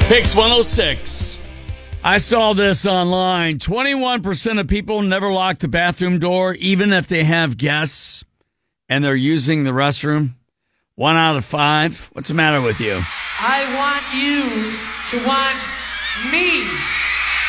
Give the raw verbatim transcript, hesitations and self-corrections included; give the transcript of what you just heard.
Pix one oh six. I saw this online. twenty-one percent of people never lock the bathroom door, even if they have guests and they're using the restroom. One out of five. What's the matter with you? I want you to want me.